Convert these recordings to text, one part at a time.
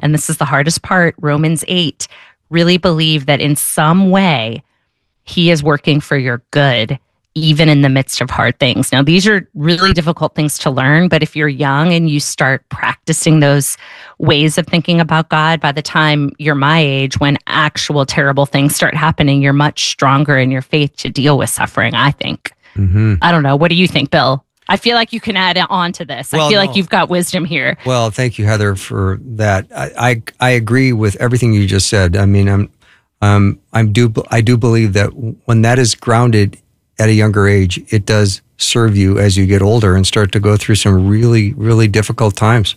and this is the hardest part, Romans 8, really believe that in some way he is working for your good, even in the midst of hard things. Now, these are really difficult things to learn, but if you're young and you start practicing those ways of thinking about God, by the time you're my age, when actual terrible things start happening, you're much stronger in your faith to deal with suffering, I think. I don't know. What do you think, Bill? I feel like you can add on to this. I feel like you've got wisdom here. Well, thank you, Heather, for that. I agree with everything you just said. I mean, I do believe that when that is grounded at a younger age, it does serve you as you get older and start to go through some really, really difficult times.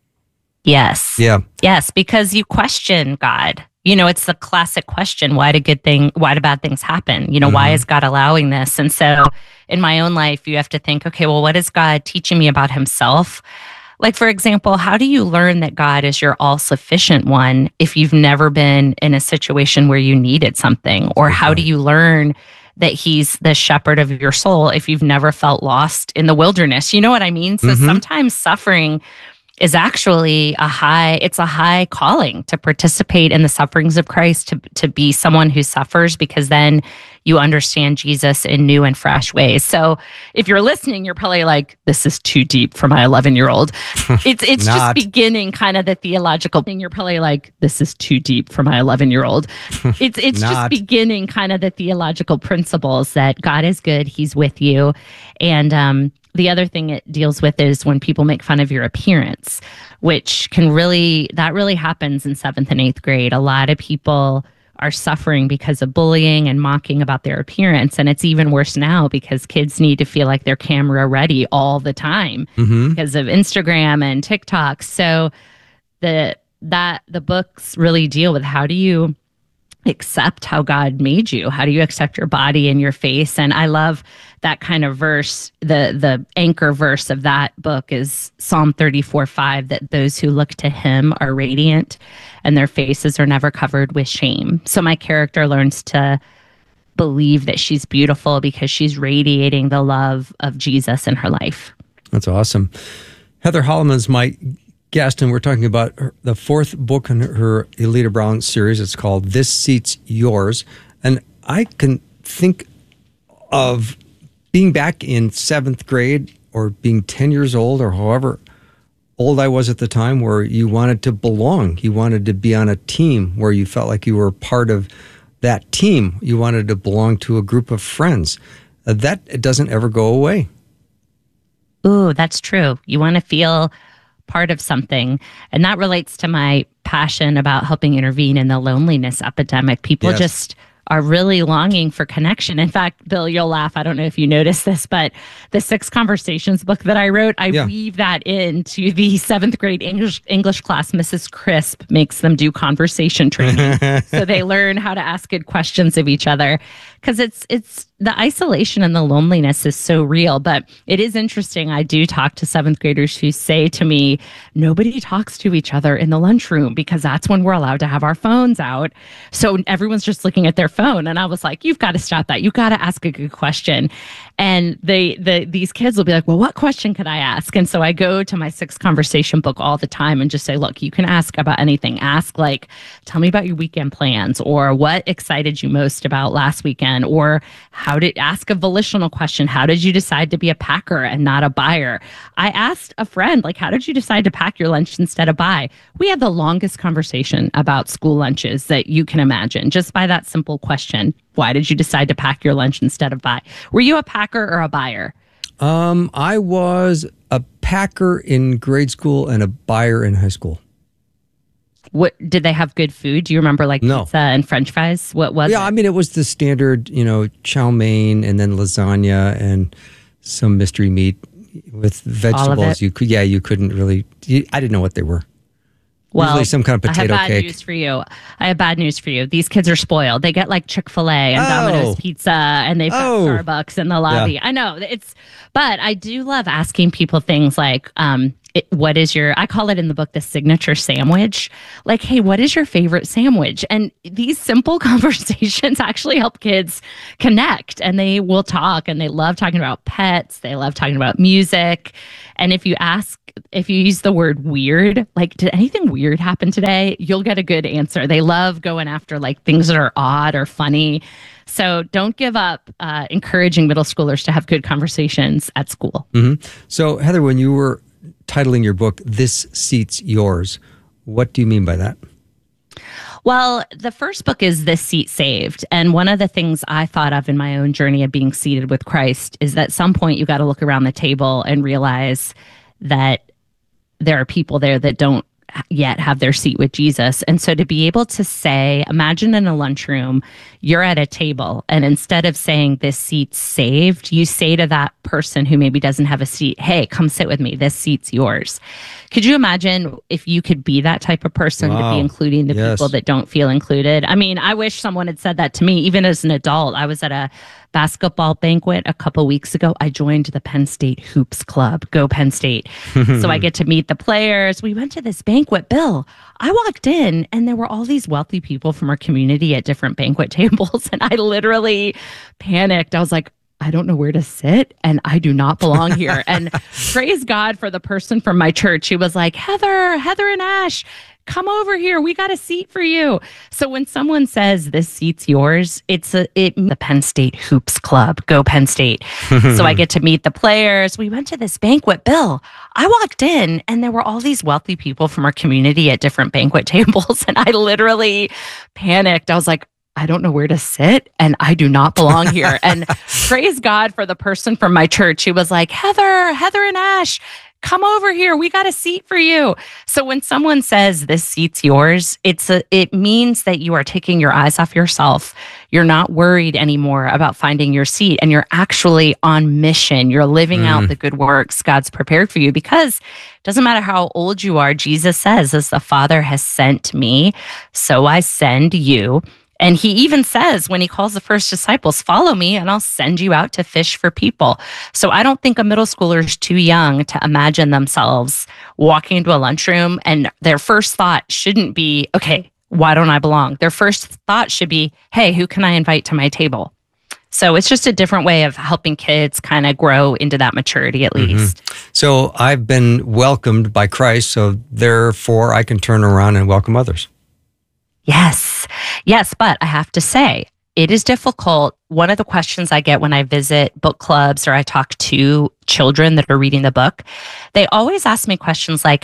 Yes. Yeah. Yes, because you question God. You know, it's the classic question, why do bad things happen? You know, why is God allowing this? And so in my own life, you have to think, okay, well, what is God teaching me about himself? Like, for example, how do you learn that God is your all-sufficient one if you've never been in a situation where you needed something? Or how do you learn that he's the shepherd of your soul if you've never felt lost in the wilderness? You know what I mean? So sometimes suffering is actually a high calling to participate in the sufferings of Christ, to be someone who suffers, because then you understand Jesus in new and fresh ways. So if you're listening, you're probably like, this is too deep for my 11-year-old. It's just beginning kind of the theological thing. You're probably like, this is too deep for my 11-year-old. It's just beginning kind of the theological principles that God is good, he's with you. And the other thing it deals with is when people make fun of your appearance, which really happens in 7th and 8th grade. A lot of people are suffering because of bullying and mocking about their appearance. And it's even worse now because kids need to feel like they're camera ready all the time because of Instagram and TikTok. So the books really deal with, how do you accept how God made you? How do you accept your body and your face? And I love that kind of verse. The anchor verse of that book is Psalm 34:5, that those who look to him are radiant and their faces are never covered with shame. So my character learns to believe that she's beautiful because she's radiating the love of Jesus in her life. That's awesome. Heather Holleman's my guest, and we're talking about the 4th book in her Elita Brown series. It's called This Seat's Yours. And I can think of being back in 7th grade or being 10 years old or however old I was at the time, where you wanted to belong. You wanted to be on a team where you felt like you were part of that team. You wanted to belong to a group of friends. That doesn't ever go away. Ooh, that's true. You want to feel part of something. And that relates to my passion about helping intervene in the loneliness epidemic. People just are really longing for connection. In fact, Bill, you'll laugh. I don't know if you noticed this, but the 6 Conversations book that I wrote, I weave that into the 7th grade English class. Mrs. Crisp makes them do conversation training. So they learn how to ask good questions of each other. Because it's the isolation and the loneliness is so real. But it is interesting. I do talk to 7th graders who say to me, nobody talks to each other in the lunchroom because that's when we're allowed to have our phones out. So everyone's just looking at their phone. And I was like, you've got to stop that. You've got to ask a good question. And these kids will be like, well, what question could I ask? And so I go to my 6 Conversation book all the time and just say, look, you can ask about anything. Ask, like, tell me about your weekend plans, or what excited you most about last weekend, or ask a volitional question. How did you decide to be a packer and not a buyer? I asked a friend, like, how did you decide to pack your lunch instead of buy? We had the longest conversation about school lunches that you can imagine, just by that simple question. Why did you decide to pack your lunch instead of buy? Were you a packer or a buyer? I was a packer in grade school and a buyer in high school. What did they have good food? Do you remember, like, pizza and French fries? What was it? I mean, it was the standard, chow mein and then lasagna and some mystery meat with vegetables. All of it? You couldn't really. I didn't know what they were. Well, usually some kind of potato I have bad cake. news for you. I have bad news for you. These kids are spoiled. They get like Chick-fil-A and Domino's Pizza, and they've got Starbucks in the lobby. Yeah. I know but I do love asking people things like, what is I call it in the book, the signature sandwich. Like, hey, what is your favorite sandwich? And these simple conversations actually help kids connect, and they will talk, and they love talking about pets. They love talking about music. And if you use the word weird, like, did anything weird happen today? You'll get a good answer. They love going after like things that are odd or funny. So don't give up encouraging middle schoolers to have good conversations at school. Mm-hmm. So Heather, when you were titling your book, This Seat's Yours, what do you mean by that? Well, the first book is This Seat Saved. And one of the things I thought of in my own journey of being seated with Christ is that at some point you got to look around the table and realize that there are people there that don't yet have their seat with Jesus. And so to be able to say, imagine in a lunchroom, you're at a table, and instead of saying this seat's saved, you say to that person who maybe doesn't have a seat, hey, come sit with me. This seat's yours. Could you imagine if you could be that type of person to be including the people that don't feel included? I mean, I wish someone had said that to me, even as an adult. I was at a basketball banquet a couple weeks ago. I joined the Penn State Hoops Club. Go Penn State. So I get to meet the players. We went to this banquet. Bill, I walked in and there were all these wealthy people from our community at different banquet tables. And I literally panicked. I was like, I don't know where to sit and I do not belong here. And praise God for the person from my church who was like, Heather and Ash, come over here. We got a seat for you. So when someone says this seat's yours, it's the Penn State Hoops Club. Go Penn State. So I get to meet the players. We went to this banquet. Bill, I walked in and there were all these wealthy people from our community at different banquet tables. And I literally panicked. I was like, I don't know where to sit and I do not belong here. And praise God for the person from my church who was like, Heather and Ash, come over here. We got a seat for you. So when someone says this seat's yours, it means that you are taking your eyes off yourself. You're not worried anymore about finding your seat, and you're actually on mission. You're living out the good works God's prepared for you, because it doesn't matter how old you are. Jesus says, as the Father has sent me, so I send you. And he even says, when he calls the first disciples, follow me and I'll send you out to fish for people. So I don't think a middle schooler is too young to imagine themselves walking into a lunchroom and their first thought shouldn't be, okay, why don't I belong? Their first thought should be, hey, who can I invite to my table? So it's just a different way of helping kids kind of grow into that maturity at least. So I've been welcomed by Christ, so therefore I can turn around and welcome others. Yes, but I have to say, it is difficult. One of the questions I get when I visit book clubs or I talk to children that are reading the book, they always ask me questions like,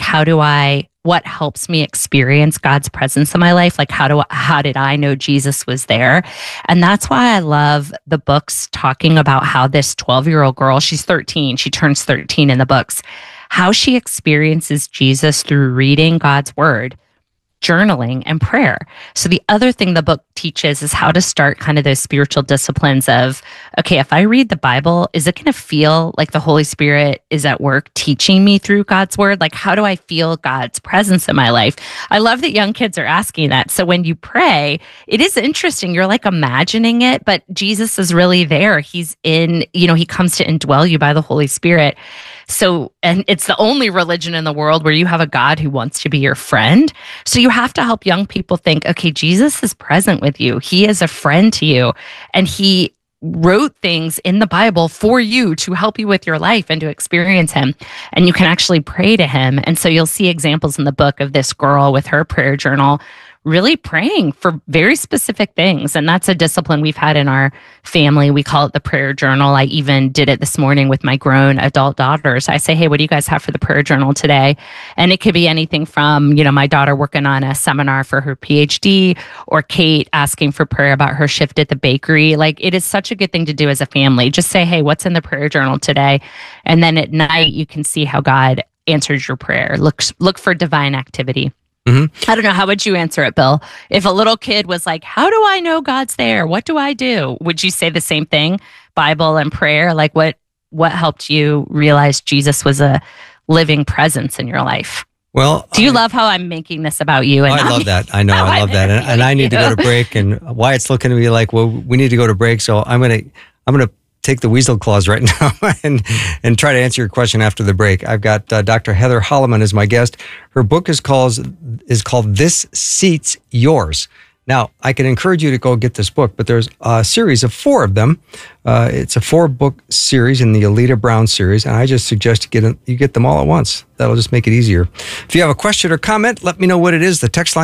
what helps me experience God's presence in my life? Like, how did I know Jesus was there? And that's why I love the books talking about how this 12-year-old girl, she's 13, she turns 13 in the books, how she experiences Jesus through reading God's word, journaling, and prayer. So the other thing the book teaches is how to start kind of those spiritual disciplines of, okay, if I read the Bible, is it going to feel like the Holy Spirit is at work teaching me through God's word? Like, how do I feel God's presence in my life? I love that young kids are asking that. So when you pray, it is interesting. You're like imagining it, but Jesus is really there. He's he comes to indwell you by the Holy Spirit. So, and it's the only religion in the world where you have a God who wants to be your friend. So you have to help young people think, okay, Jesus is present with you. He is a friend to you. And he wrote things in the Bible for you to help you with your life and to experience him. And you can actually pray to him. And so you'll see examples in the book of this girl with her prayer journal really praying for very specific things. And that's a discipline we've had in our family. We call it the prayer journal. I even did it this morning with my grown adult daughters. I say, hey, what do you guys have for the prayer journal today? And it could be anything from, my daughter working on a seminar for her PhD, or Kate asking for prayer about her shift at the bakery. Like, it is such a good thing to do as a family. Just say, hey, what's in the prayer journal today? And then at night, you can see how God answers your prayer. Look for divine activity. Mm-hmm. I don't know. How would you answer it, Bill? If a little kid was like, how do I know God's there? What do I do? Would you say the same thing? Bible and prayer? Like, what helped you realize Jesus was a living presence in your life? Well, do you love how I'm making this about you? And I love that. I know. I love that. And I need to go to break. And Wyatt's looking at me like, well, we need to go to break. So I'm going to take the weasel claws right now and try to answer your question after the break. I've got Dr. Heather Holleman as my guest. Her book is called This Seat's Yours. Now, I can encourage you to go get this book, but there's a series of 4 of them. It's a 4-book series in the Alita Brown series, and I just suggest you get them all at once. That'll just make it easier. If you have a question or comment, let me know what it is. The text line